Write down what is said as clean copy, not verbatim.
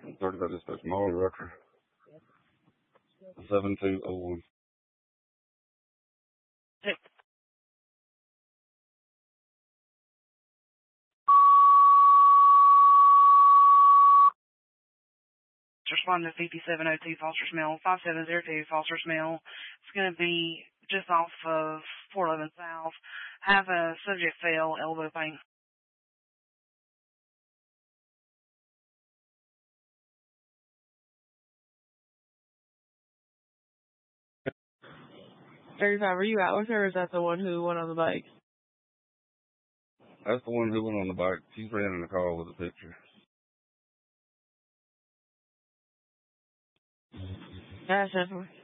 35 dispatch, Molly Rucker, 7201. Respond to 5702 Foster's Mill, 5702 Foster's Mill. It's going to be just off of 411 South. Have a subject fail, elbow pain. Were you out with her, or is that the one who went on the bike? That's the one who went on the bike. She's ran in the car with a picture. Gotcha.